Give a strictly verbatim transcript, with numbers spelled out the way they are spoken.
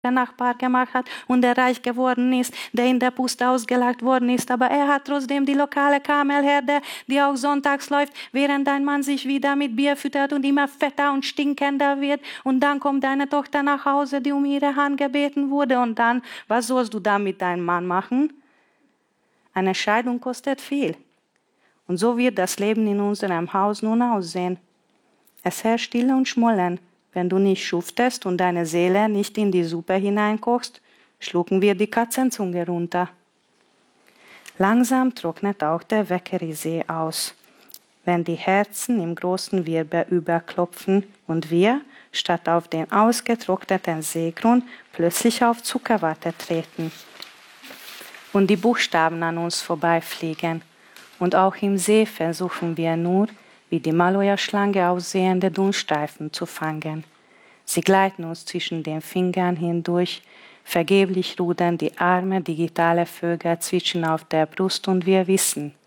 der Nachbar gemacht hat und der reich geworden ist, der in der Puste ausgelacht worden ist. Aber er hat trotzdem die lokale Kamelherde, die auch sonntags läuft, während dein Mann sich wieder mit Bier füttert und immer fetter und stinkender wird. Und dann kommt deine Tochter nach Hause, die um ihre Hand gebeten wurde. Und dann, was sollst du da mit deinem Mann machen? Eine Scheidung kostet viel. Und so wird das Leben in unserem Haus nun aussehen. Es herrscht Stille und Schmollen. Wenn du nicht schuftest und deine Seele nicht in die Suppe hineinkochst, schlucken wir die Katzenzunge runter. Langsam trocknet auch der Wäckerisee aus, wenn die Herzen im großen Wirbel überklopfen und wir, statt auf den ausgetrockneten Seegrund, plötzlich auf Zuckerwatte treten. Und die Buchstaben an uns vorbeifliegen. Und auch im See versuchen wir nur, wie die Maloja-Schlange aussehende Dunststreifen zu fangen. Sie gleiten uns zwischen den Fingern hindurch, vergeblich rudern die arme digitale Vögel zwitschern auf der Brust und wir wissen,